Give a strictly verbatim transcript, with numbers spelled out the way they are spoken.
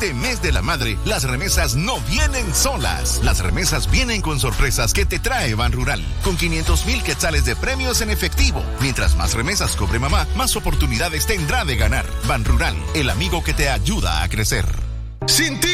este mes de la madre, las remesas no vienen solas. Las remesas vienen con sorpresas que te trae Banrural. Con quinientos mil quetzales de premios en efectivo. Mientras más remesas cobre mamá, más oportunidades tendrá de ganar. Banrural, el amigo que te ayuda a crecer. Sin ti